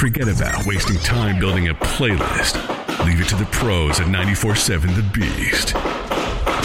Forget about wasting time building a playlist. Leave it to the pros at 94.7 The Beast.